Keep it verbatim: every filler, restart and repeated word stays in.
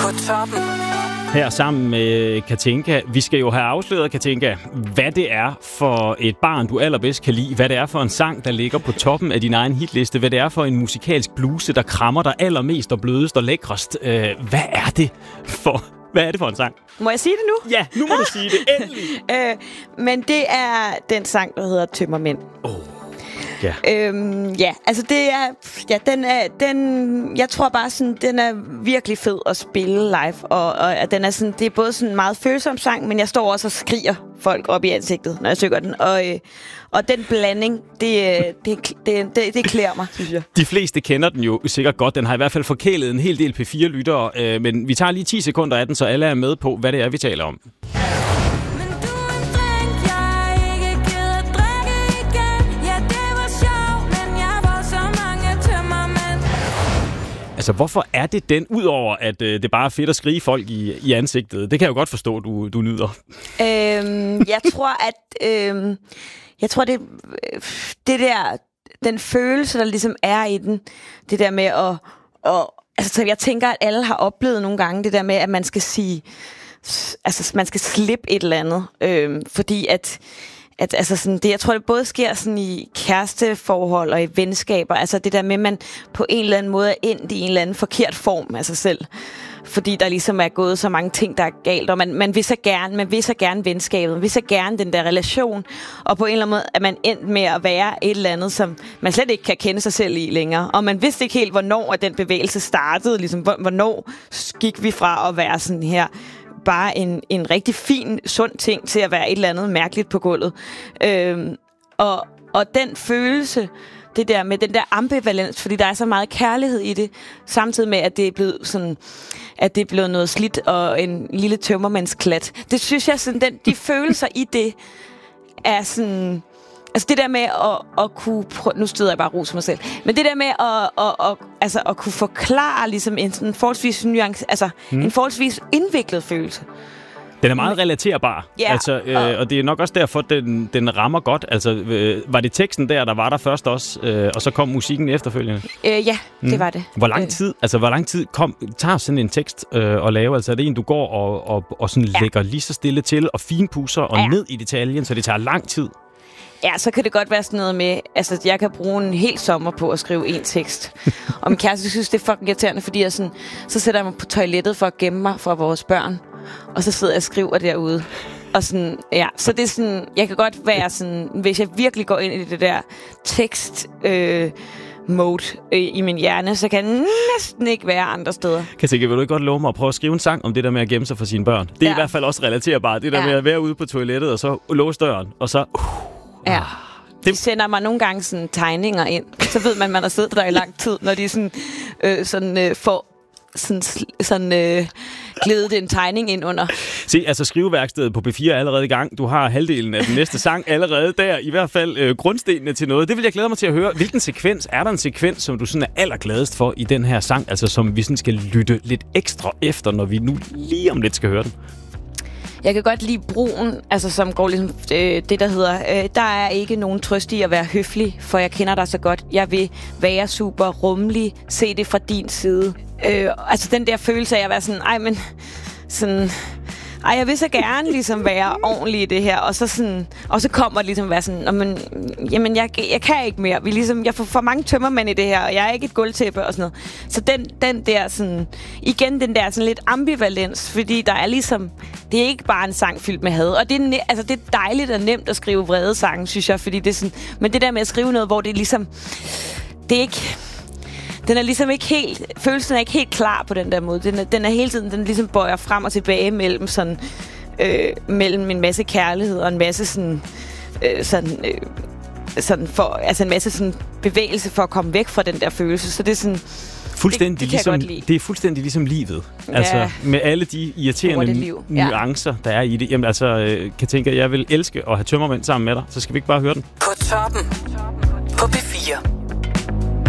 På toppen. Her sammen med Katinka. Vi skal jo have afsløret, Katinka, hvad det er for et barn, du allerbedst kan lide. Hvad det er for en sang, der ligger på toppen af din egen hitliste. Hvad det er for en musikalsk bluse, der krammer dig allermest og blødest og lækrest. Øh, hvad er det for... Hvad er det for en sang? Må jeg sige det nu? Ja, nu må du sige det. Endelig! øh, men det er den sang, der hedder Tømmermænd. Åh. Oh. Ja. Øhm, ja, altså det er, ja, den er, den, jeg tror bare sådan, den er virkelig fed at spille live, og, og den er sådan, det er både sådan en meget følsom sang, men jeg står også og skriger folk op i ansigtet, når jeg synger den, og, øh, og den blanding, det, det, det, det, det klæder mig, synes jeg. De fleste kender den jo sikkert godt, den har i hvert fald forkælet en hel del P fire-lyttere, øh, men vi tager lige ti sekunder af den, så alle er med på, hvad det er, vi taler om. Altså, hvorfor er det den, udover at øh, det bare er fedt at skrige folk i, i ansigtet? Det kan jeg jo godt forstå, du, du nyder. Øhm, jeg tror, at... Øhm, jeg tror, det, det der... Den følelse, der ligesom er i den, det der med at... Og, altså, jeg tænker, at alle har oplevet nogle gange det der med, at man skal sige... Altså, man skal slippe et eller andet. Øhm, fordi at... At, altså sådan, det, jeg tror, det både sker sådan i kæresteforhold og i venskaber. Altså det der med, at man på en eller anden måde er endt i en eller anden forkert form af sig selv. Fordi der ligesom er gået så mange ting, der er galt. Og man, man vil så gerne, man vil så gerne venskabet. Man vil så gerne den der relation. Og på en eller anden måde er man endt med at være et eller andet, som man slet ikke kan kende sig selv i længere. Og man vidste ikke helt, hvornår at den bevægelse startede. Ligesom, hvornår gik vi fra at være sådan her... bare en, en rigtig fin, sund ting til at være et eller andet mærkeligt på gulvet. Øhm, og, og den følelse, det der med den der ambivalens, fordi der er så meget kærlighed i det, samtidig med, at det er blevet sådan, at det er blevet noget slidt og en lille tømmermandsklat. Det synes jeg, sådan, den, de følelser i det er sådan... Altså det der med at, at kunne... Prøve, nu støder jeg bare ros mig selv. Men det der med at, at, at, altså at kunne forklare ligesom en sådan forholdsvis nuance, altså mm. en forholdsvis indviklet følelse. Den er meget relaterbar. Ja, altså, øh, og... og det er nok også derfor, den, den rammer godt. Altså, øh, var det teksten der, der var der først også, øh, og så kom musikken efterfølgende? Øh, ja, mm. det var det. Hvor lang tid, altså, hvor lang tid kom, tager sådan en tekst øh, at lave? Altså, er det en, du går og, og, og sådan ja. lægger lige så stille til, og finpudser og ja. ned i detaljen, så det tager lang tid? Ja, så kan det godt være sådan noget med, altså jeg kan bruge en hel sommer på at skrive en tekst. Og min kæreste synes, det er fucking irriterende, fordi jeg sådan, så sætter jeg mig på toilettet for at gemme mig fra vores børn. Og så sidder jeg og skriver derude. Og sådan, ja, så det er sådan, jeg kan godt være sådan, hvis jeg virkelig går ind i det der tekst... Øh, mode øh, i min hjerne, så kan jeg næsten ikke være andre steder. Katinka, vil du ikke godt love mig at prøve at skrive en sang om det der med at gemme sig for sine børn? Det er ja. i hvert fald også relaterbart. Det der ja. med at være ude på toilettet, og så låse døren, og så... Uh, ja. De sender mig nogle gange sådan tegninger ind. Så ved man, at man har siddet der i lang tid, når de sådan, øh, sådan øh, får sådan, sådan øh, glædet en tegning ind under. Se, altså skriveværkstedet på P fire er allerede i gang. Du har halvdelen af den næste sang allerede der. I hvert fald øh, grundstenene til noget. Det vil jeg glæde mig til at høre. Hvilken sekvens, er der en sekvens, som du sådan er allergladest for i den her sang? Altså som vi sådan skal lytte lidt ekstra efter, når vi nu lige om lidt skal høre den. Jeg kan godt lide broen, altså som går ligesom øh, det, der hedder, øh, der er ikke nogen trøst i at være høflig, for jeg kender dig så godt. Jeg vil være super rummelig, se det fra din side. Øh, altså den der følelse af at være sådan, ej, men sådan... Ej, jeg vil så gerne ligesom være ordentlig i det her, og så sådan, og så kommer det ligesom være sådan, men, jamen jeg, jeg kan ikke mere. Vi ligesom, jeg får for mange tømmermænd i det her, og jeg er ikke et gulvtæppe og sådan noget. Så den, den der sådan, igen den der sådan lidt ambivalens, fordi der er ligesom, det er ikke bare en sang fyldt med had, og det er, altså det er dejligt og nemt at skrive vrede sange, synes jeg, fordi det er sådan, men det der med at skrive noget, hvor det er ligesom, det er ikke... Den er ligesom ikke helt... Følelsen er ikke helt klar på den der måde. Den er, den er hele tiden... Den ligesom bøjer frem og tilbage mellem sådan... Øh, mellem en masse kærlighed og en masse sådan... Øh, sådan, øh, sådan for, altså en masse sådan bevægelse for at komme væk fra den der følelse. Så det er sådan... Fuldstændig det, det, ligesom, det er fuldstændig ligesom livet. Ja. Altså med alle de irriterende ja. nuancer, der er i det. Jamen altså, øh, kan tænke, at jeg vil elske at have tømmermænd sammen med dig. Så skal vi ikke bare høre den? På toppen. På P fire.